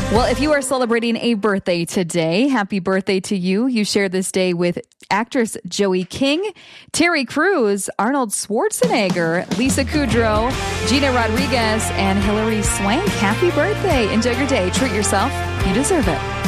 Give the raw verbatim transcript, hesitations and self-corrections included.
Well, if you are celebrating a birthday today, happy birthday to you. You share this day with actress Joey King, Terry Crews, Arnold Schwarzenegger, Lisa Kudrow, Gina Rodriguez, and Hilary Swank. Happy birthday. Enjoy your day. Treat yourself. You deserve it.